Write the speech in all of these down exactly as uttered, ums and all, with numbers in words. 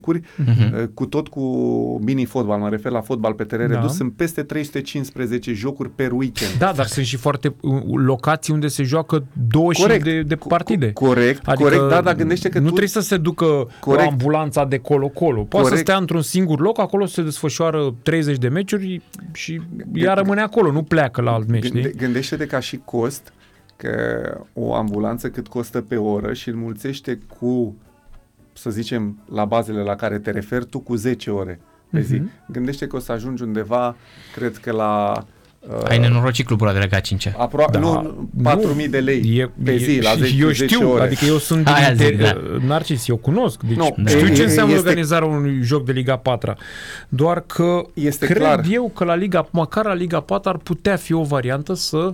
uh-huh. cu tot cu mini-fotbal, mă refer la fotbal pe teren da. redus, sunt peste trei sute cincisprezece jocuri per weekend. Da, dar sunt și foarte locații unde se joacă douăzeci de, de partide. Corect, adică corect, da, dar gândește că nu tu... trebuie să se ducă corect. ambulanța de colo-colo. Poate corect. să stea într-un singur loc, acolo se desfășoară treizeci de meciuri și ea rămâne acolo, nu pleacă la alt meci. Gânde, gândește-te ca și cost că o ambulanță cât costă pe oră și înmulțește cu, să zicem, la bazele la care te referi tu, cu zece ore pe zi. Uh-huh. Gândește că o să ajungi undeva, cred că la... Uh, Ai nenorocit clubul ăla de la K cinci. Apro- da, nu, patru mii de lei e, pe zi, e, la zece, eu știu, zece ore. Adică eu sunt din zic, da. Narcis, eu cunosc. Deci no, știu e, ce înseamnă este, organizarea unui joc de Liga patru. Doar că este cred clar. eu că la Liga, măcar la Liga patru ar putea fi o variantă să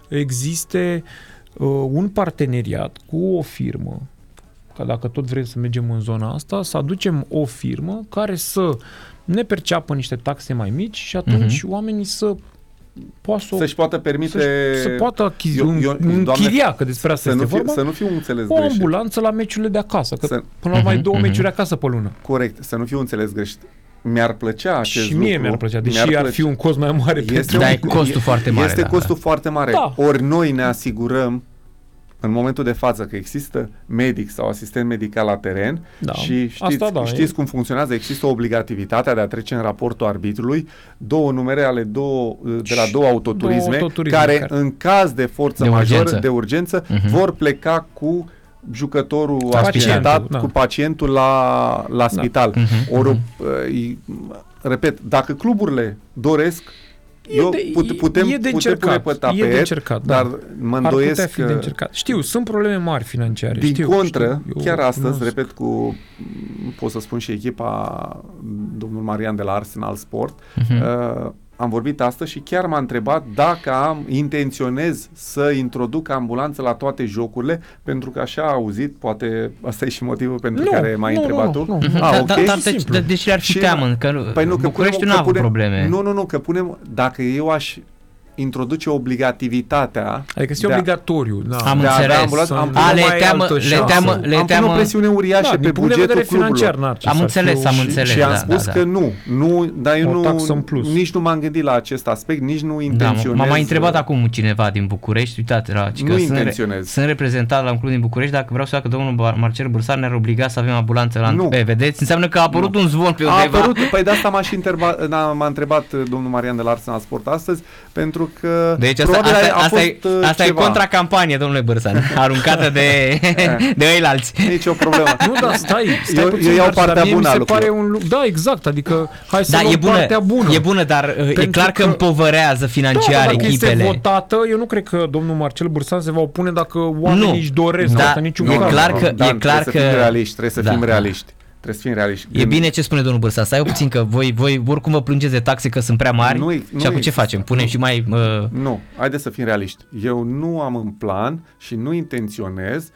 existe uh, un parteneriat cu o firmă, că dacă tot vrem să mergem în zona asta, să aducem o firmă care să ne perceapă niște taxe mai mici și atunci uh-huh. oamenii să poată să-și poată permite să să poată achizi, eu, eu, închiria, că despre asta să este nu vorba, să nu fiu înțeles o greșit. ambulanță la meciurile de acasă, că să, până la urmă ai două uh-huh. meciuri acasă pe lună. Corect, să nu fiu înțeles greșit. Mi-ar plăcea acest și mie lucru. mi-ar plăcea, deși mi-ar ar fi un cost mai mare. Este da, e costul foarte mare. Este da, costul da. foarte mare. Da. Ori noi ne asigurăm în momentul de față că există medic sau asistent medical la teren da. și știți, Asta, da, știți e. cum funcționează, există obligativitatea de a trece în raportul arbitrului două numere ale două, de la două autoturisme, două autoturisme care, care în caz de forță de majoră, urgență. de urgență, uh-huh. vor pleca cu jucătorul accidentat, da. cu pacientul la, la spital. Da. Uh-huh. Ori, uh-huh. repet, dacă cluburile doresc, E eu de, put, putem, e de putem pune pe tapet, e de încercat, dar da. mă îndoiesc ar putea fi de încercat. Știu, sunt probleme mari financiare. Din știu, contră, știu, chiar astăzi, cunosc. repet, cu, pot să spun și echipa domnul Marian de la Arsenal Sport, uh-huh. uh, am vorbit astăzi și chiar m-a întrebat dacă am intenționez să introduc ambulanță la toate jocurile, pentru că așa a auzit, poate asta e și motivul pentru nu, care m-ai nu, întrebat nu, tu. Nu, nu. Ah, okay. Dar de, de, deși ar fi și teamă, că păi nu, că București nu a avut probleme. Nu, nu, nu, că punem, dacă eu aș introduce obligativitatea. Adică este obligatoriu. Da. Am de înțeles. Ambulanță, am a, le teamă, le teamă, le am teamă. pus o presiune uriașă da, pe bugetul financiar. Am înțeles, am înțeles. Și da, am spus da, că da. nu, nu, dar eu nu, nici nu m-am gândit la acest aspect, nici nu intenționez. Da, m-a mai întrebat acum cineva din București, uitați, la, nu intenționez. Sunt, sunt reprezentat la un club din București, dacă vreau să facă domnul Marcel Bursan ne-ar obliga să avem ambulanță la nu. Vedeți? Înseamnă că a apărut nu. un zvon pe a undeva. Apărut, păi de asta m-a și întrebat, m-a întrebat domnul Marian de la Arsenal Sport astăzi, pentru că deci asta, asta, a asta, fost e, asta e contracampanie, domnule Bărsan, aruncată de, de ăilalți. Nici o problemă. Nu, dar stai, stai eu, puțin, eu iau partea dar bună a pare un, da, exact, adică hai să da, luăm e bună, partea bună. E bună, dar pentru e clar că, că împovărează financiar da, echipele. Dacă este votată, eu nu cred că domnul Marcel Bărsan se va opune dacă oamenii își doresc. Da, asta niciun e caz. clar că... Dan, e clar trebuie că... să fim realiști, trebuie să da, fim realiști. Trebuie să fim realiști. E bine ce spune domnul Bărsan, stai puțin că voi, voi oricum vă plângeți de taxe că sunt prea mari nu, și nu acum ce facem? Punem nu, și mai... Uh... Nu, haideți să fim realiști. Eu nu am în plan și nu intenționez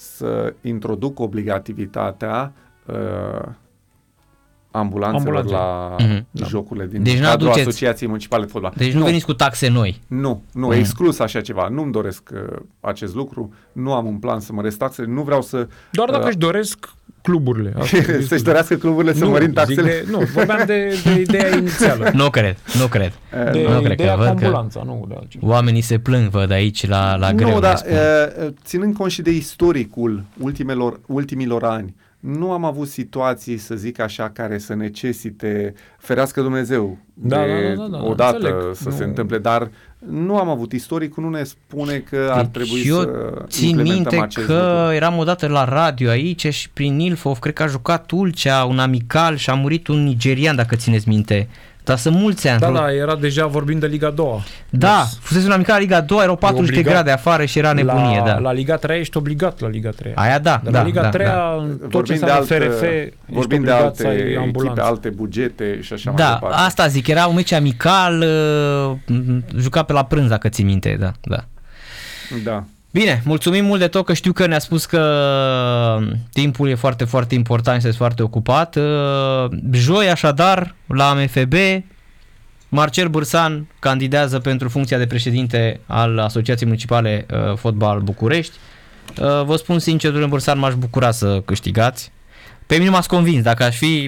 să introduc obligativitatea uh, ambulanțelor Ambulanțe. la mm-hmm. jocurile din deci cadrul aduceți... Asociației Municipale de Fotbal. Deci nu, nu veniți cu taxe noi. Nu, nu, mm. exclus așa ceva. Nu-mi doresc uh, acest lucru. Nu am un plan să măresc taxele. Nu vreau să... Doar dacă uh, își doresc cluburile. Să-și dorească cluburile să mărim taxele? De, nu, vorbeam de, de ideea inițială. Nu cred, nu cred. De nu cred ideea că cu ambulanța, nu de altceva. Oamenii se plâng, văd aici la, la greu. Nu, dar ținând cont și de istoricul ultimelor, ultimilor ani, nu am avut situații, să zic așa, care să necesite, ferească Dumnezeu, da, de da, da, da, odată înțeleg. să nu. se întâmple, dar nu am avut. Istoricul nu ne spune că deci ar trebui eu să țin implementăm minte acest că lucru. eram odată la radio aici și prin Ilfov, cred că a jucat Tulcea, un amical și a murit un nigerian, dacă țineți minte. Dar sunt mulți ani. Da, da, era deja vorbind de Liga a doua. Da, deci, fusese un amical la Liga a doua, erau patruzeci de grade afară și era nebunie. La, da. la Liga a treia ești obligat la Liga a treia. Aia da, Dar da, la Liga a treia, da, da. tot ce înseamnă F R F, vorbim de alte echipe, alte bugete și așa da, mai departe. Da, asta zic, era un meci amical, uh, juca pe la prânz, dacă ții minte, da, da. Da. Bine, mulțumim mult de tot, că știu că ne-a spus că timpul e foarte, foarte important și sunteți foarte ocupat. Joi, așadar, la M F B, Marcel Bărsan candidează pentru funcția de președinte al Asociației Municipale Fotbal București. Vă spun sincer, domnule Bărsan, m-aș bucura să câștigați, Pe mine m-ați convins, dacă aș fi